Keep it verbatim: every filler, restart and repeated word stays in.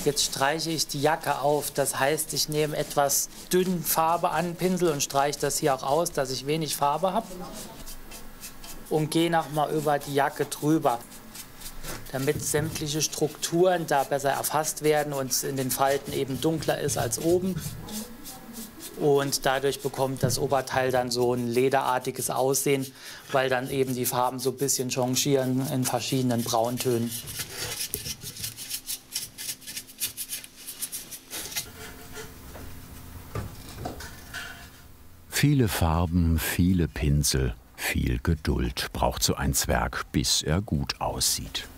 Jetzt streiche ich die Jacke auf. Das heißt, ich nehme etwas dünn Farbe an, Pinsel, und streiche das hier auch aus, dass ich wenig Farbe habe. Und gehe nochmal über die Jacke drüber, damit sämtliche Strukturen da besser erfasst werden und es in den Falten eben dunkler ist als oben. Und dadurch bekommt das Oberteil dann so ein lederartiges Aussehen, weil dann eben die Farben so ein bisschen changieren in verschiedenen Brauntönen. Viele Farben, viele Pinsel, viel Geduld braucht so ein Zwerg, bis er gut aussieht.